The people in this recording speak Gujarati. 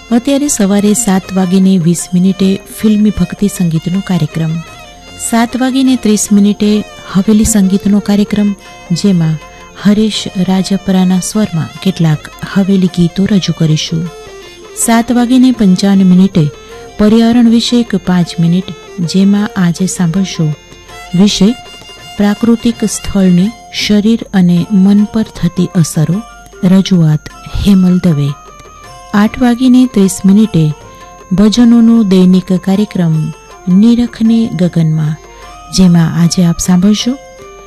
અત્યારે સવારે 7:20 ફિલ્મી ભક્તિ સંગીતનો કાર્યક્રમ, 7:30 હવેલી સંગીતનો કાર્યક્રમ, જેમાં હરેશ રાજપરાના સ્વરમાં કેટલાક હવેલી ગીતો રજૂ કરીશું. 7:55 પર્યાવરણ વિષયક 5 મિનિટ, જેમાં આજે સાંભળશો વિષય પ્રાકૃતિક સ્થળની શરીર અને મન પર થતી અસરો. રજૂઆત હેમલ દવે. 8:30 ભજનોનો દૈનિક કાર્યક્રમ નિરખને ગગનમાં, જેમાં આજે આપ સાંભળશો